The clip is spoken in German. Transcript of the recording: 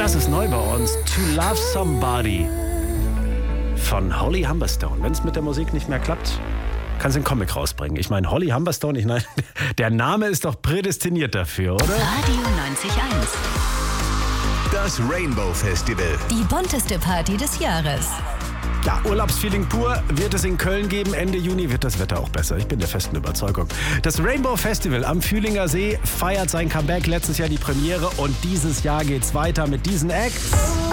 Das ist neu bei uns. To Love Somebody von Holly Humberstone. Wenn es mit der Musik nicht mehr klappt, kannst du einen Comic rausbringen. Ich meine, Holly Humberstone, der Name ist doch prädestiniert dafür, oder? Radio 90.1. Das Rainbow Festival. Die bunteste Party des Jahres. Ja, Urlaubsfeeling pur wird es in Köln geben. Ende Juni wird das Wetter auch besser. Ich bin der festen Überzeugung. Das Rainbow Festival am Fühlinger See feiert sein Comeback. Letztes Jahr die Premiere und dieses Jahr geht's weiter mit diesen Acts.